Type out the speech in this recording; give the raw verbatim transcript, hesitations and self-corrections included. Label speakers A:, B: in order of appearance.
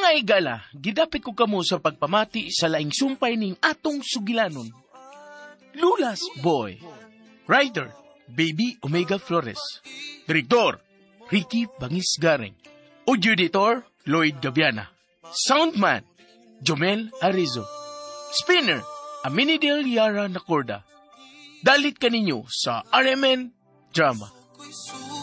A: Mga igala, gidapit ko kamo sa pagpamati sa laing sumpay ning atong sugilanon. Lulas Boy. Writer, Baby Omega Flores. Direktor, Ricky Bangis Garing. Audio editor, Lloyd Gabiana. Soundman, Jomel Arizo. Spinner, Aminidel Yara Nacorda. Dalit kaninyo sa R M N Drama.